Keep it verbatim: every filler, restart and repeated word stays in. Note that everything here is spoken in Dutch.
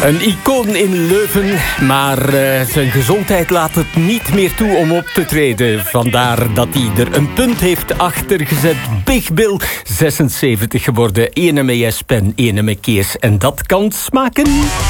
Een icoon in Leuven, maar uh, zijn gezondheid laat het niet meer toe om op te treden. Vandaar dat hij er een punt heeft achtergezet. Big Bill, zesenzeventig geworden, ene met jespen, ene met keers. En dat kan smaken.